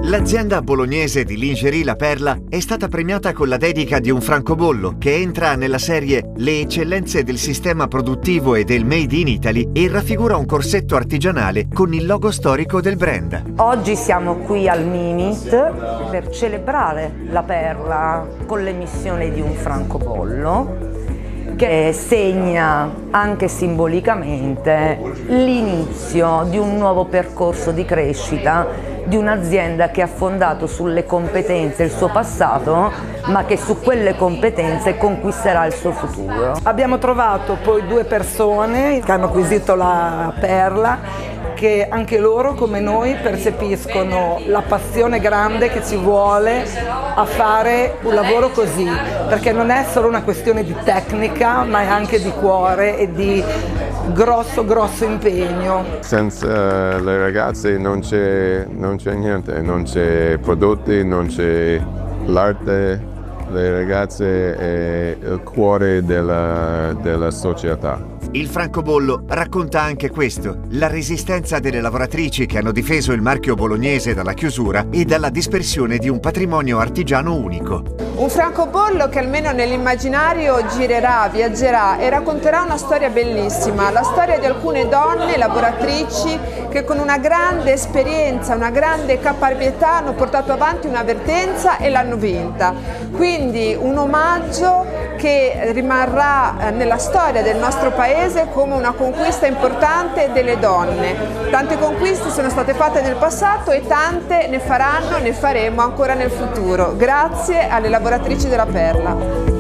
L'azienda bolognese di lingerie La Perla è stata premiata con la dedica di un francobollo che entra nella serie Le eccellenze del sistema produttivo e del Made in Italy e raffigura un corsetto artigianale con il logo storico del brand. Oggi siamo qui al Mimit per celebrare La Perla con l'emissione di un francobollo che segna anche simbolicamente l'inizio di un nuovo percorso di crescita di un'azienda che ha fondato sulle competenze il suo passato, ma che su quelle competenze conquisterà il suo futuro. Abbiamo trovato poi due persone che hanno acquisito la Perla, che anche loro come noi percepiscono la passione grande che ci vuole a fare un lavoro così, perché non è solo una questione di tecnica, ma è anche di cuore e di grosso impegno. Senza le ragazze non c'è niente, non c'è prodotti, non c'è l'arte. Le ragazze è il cuore della società. Il francobollo racconta anche questo, la resistenza delle lavoratrici che hanno difeso il marchio bolognese dalla chiusura e dalla dispersione di un patrimonio artigiano unico. Un francobollo che almeno nell'immaginario girerà, viaggerà e racconterà una storia bellissima, la storia di alcune donne lavoratrici che con una grande esperienza, una grande caparbietà hanno portato avanti una vertenza e l'hanno vinta. Quindi un omaggio che rimarrà nella storia del nostro paese come una conquista importante delle donne. Tante conquiste sono state fatte nel passato e tante ne faranno, ne faremo ancora nel futuro. Grazie alle lavoratrici della Perla.